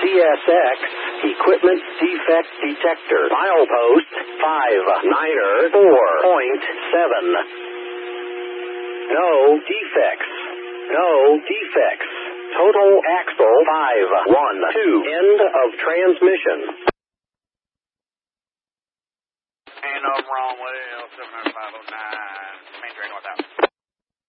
CSX Equipment Defect Detector. Milepost 59er 4.7. No defects. No defects. Total axle 512. End of transmission. Ain't nothing wrong with it. L70509. Main train northbound.